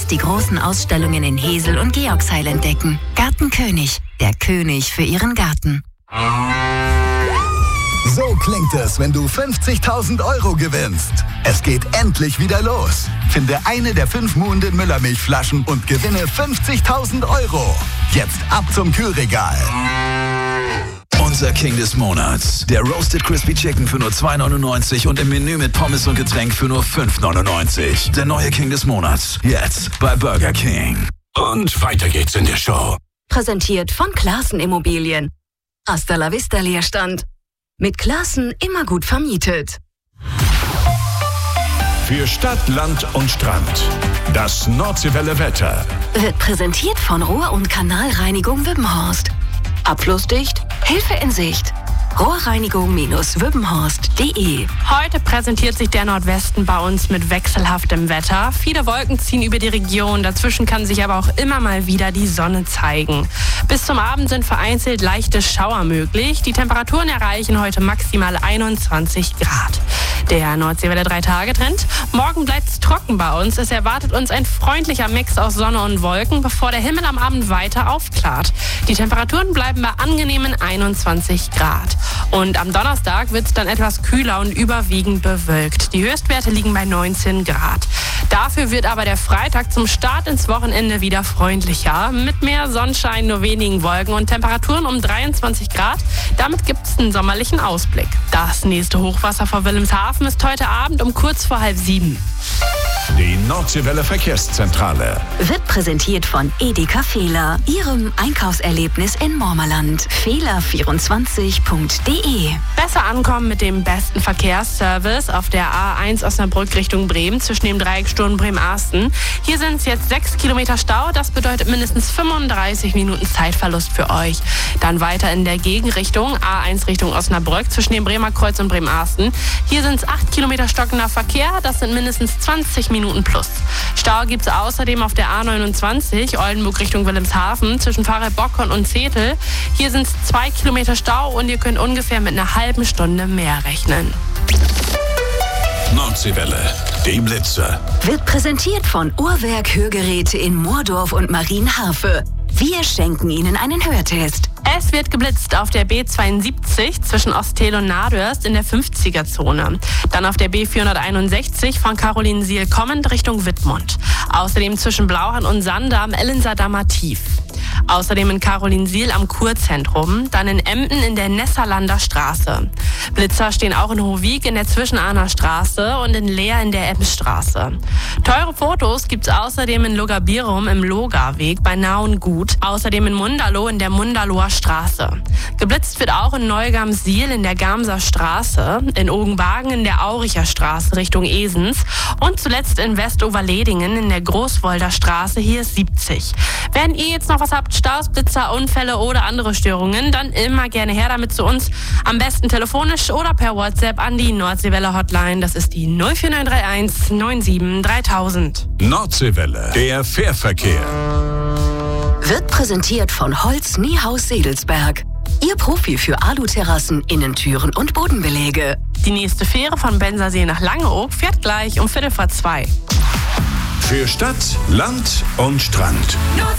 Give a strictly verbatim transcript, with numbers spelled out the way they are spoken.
Jetzt die großen Ausstellungen in Hesel und Georgsheil entdecken. Gartenkönig, der König für Ihren Garten. So klingt es, wenn du fünfzigtausend Euro gewinnst. Es geht endlich wieder los. Finde eine der fünf Muhnden Müllermilchflaschen und gewinne fünfzigtausend Euro. Jetzt ab zum Kühlregal. Unser King des Monats. Der Roasted Crispy Chicken für nur zwei neunundneunzig und im Menü mit Pommes und Getränk für nur fünf neunundneunzig. Der neue King des Monats. Jetzt bei Burger King. Und weiter geht's in der Show. Präsentiert von Classen Immobilien. Hasta la vista Leerstand. Mit Classen immer gut vermietet. Für Stadt, Land und Strand. Das Nordseewelle Wetter. Wird präsentiert von Rohr- und Kanalreinigung Wippenhorst. Abflussdicht, Hilfe in Sicht. Rohrreinigung Wippenhorst punkt de. Heute präsentiert sich der Nordwesten bei uns mit wechselhaftem Wetter. Viele Wolken ziehen über die Region, dazwischen kann sich aber auch immer mal wieder die Sonne zeigen. Bis zum Abend sind vereinzelt leichte Schauer möglich. Die Temperaturen erreichen heute maximal einundzwanzig Grad. Der Nordseewelle drei Tage Trend. Morgen bleibt es trocken bei uns. Es erwartet uns ein freundlicher Mix aus Sonne und Wolken, bevor der Himmel am Abend weiter aufklart. Die Temperaturen bleiben bei angenehmen einundzwanzig Grad. Und am Donnerstag wird es dann etwas kühler und überwiegend bewölkt. Die Höchstwerte liegen bei neunzehn Grad. Dafür wird aber der Freitag zum Start ins Wochenende wieder freundlicher. Mit mehr Sonnenschein, nur wenigen Wolken und Temperaturen um dreiundzwanzig Grad. Damit gibt es einen sommerlichen Ausblick. Das nächste Hochwasser vor Wilhelmshaven ist heute Abend um kurz vor halb sieben. Die Nordseewelle Verkehrszentrale. Wird präsentiert von Edeka Fehler, Ihrem Einkaufserlebnis in Mormerland. Fehler vierundzwanzig punkt de. Besser ankommen mit dem besten Verkehrsservice auf der A eins Osnabrück Richtung Bremen zwischen dem Dreieck Sturm Bremen-Arsten. Hier sind es jetzt sechs Kilometer Stau. Das bedeutet mindestens fünfunddreißig Minuten Zeitverlust für euch. Dann weiter in der Gegenrichtung, A eins Richtung Osnabrück zwischen dem Bremer Kreuz und Bremen-Arsten. Hier sind es acht Kilometer stockender Verkehr. Das sind mindestens zwanzig Minuten plus. Stau gibt es außerdem auf der A neunundzwanzig Oldenburg Richtung Wilhelmshaven zwischen Pfarrer-Bockhorn und Zetel. Hier sind es zwei Kilometer Stau und ihr könnt ungefähr mit einer halben Stunde mehr rechnen. Nordseewelle, die Blitze. Wird präsentiert von Uhrwerk Hörgeräte in Moordorf und Marienhafe. Wir schenken Ihnen einen Hörtest. Es wird geblitzt auf der B zweiundsiebzig zwischen Ostel und Nadörst in der fünfziger-Zone. Dann auf der B vierhunderteinundsechzig von Carolinsiel kommend Richtung Wittmund. Außerdem zwischen Blauhahn und Sander am Ellensaardamer Tief. Außerdem in Carolinsiel am Kurzentrum, dann in Emden in der Nesserlander Straße. Blitzer stehen auch in Hohwig in der Zwischenahner Straße und in Leer in der Ebbsstraße. Teure Fotos gibt's außerdem in Logabirum im Logarweg bei Naungut, außerdem in Mundalow in der Mundalower Straße. Geblitzt wird auch in Neugamsiel in der Gamser Straße, in Ogenbagen in der Auricher Straße Richtung Esens und zuletzt in Westoverledingen in der Großwolder Straße, hier ist siebzig. Wenn ihr jetzt noch was habt, Staus, Blitzer, Unfälle oder andere Störungen, dann immer gerne her damit zu uns. Am besten telefonisch oder per WhatsApp an die Nordseewelle Hotline. Das ist die null vier neun drei eins neun sieben dreitausend. Nordseewelle, der Fährverkehr. Wird präsentiert von Holz Niehaus Sedelsberg. Ihr Profi für Aluterrassen, Innentüren und Bodenbeläge. Die nächste Fähre von Bensersee nach Langeoog fährt gleich um Viertel vor zwei. Für Stadt, Land und Strand.